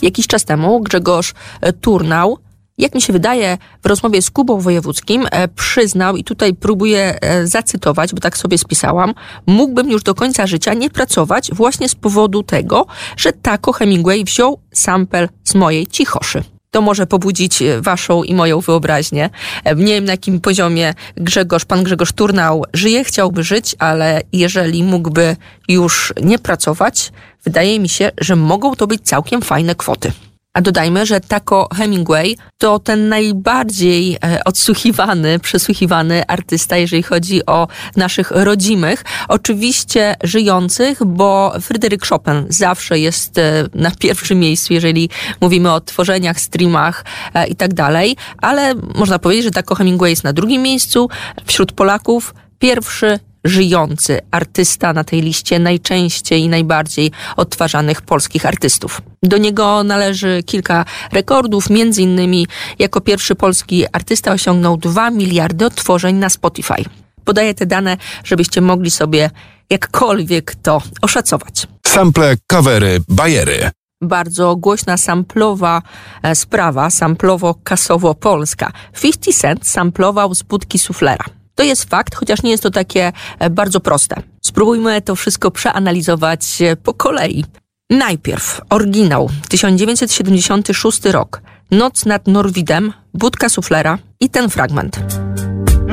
Jakiś czas temu Grzegorz Turnał, jak mi się wydaje, w rozmowie z Kubą Wojewódzkim przyznał, i tutaj próbuję zacytować, bo tak sobie spisałam, mógłbym już do końca życia nie pracować właśnie z powodu tego, że Taco Hemingway wziął sample z mojej cichoszy. To może pobudzić waszą i moją wyobraźnię. Nie wiem, na jakim poziomie pan Grzegorz Turnał żyje, chciałby żyć, ale jeżeli mógłby już nie pracować, wydaje mi się, że mogą to być całkiem fajne kwoty. A dodajmy, że Taco Hemingway to ten najbardziej przesłuchiwany artysta, jeżeli chodzi o naszych rodzimych. Oczywiście żyjących, bo Fryderyk Chopin zawsze jest na pierwszym miejscu, jeżeli mówimy o tworzeniach, streamach i tak dalej. Ale można powiedzieć, że Taco Hemingway jest na drugim miejscu. Wśród Polaków pierwszy żyjący artysta na tej liście najczęściej i najbardziej odtwarzanych polskich artystów. Do niego należy kilka rekordów, między innymi jako pierwszy polski artysta osiągnął 2 miliardy odtworzeń na Spotify. Podaję te dane, żebyście mogli sobie jakkolwiek to oszacować. Sample, covery, bajery. Bardzo głośna samplowa sprawa, samplowo-kasowo-polska. 50 Cent samplował z budki suflera. To jest fakt, chociaż nie jest to takie bardzo proste. Spróbujmy to wszystko przeanalizować po kolei. Najpierw oryginał, 1976 rok. Noc nad Norwidem, budka suflera i ten fragment.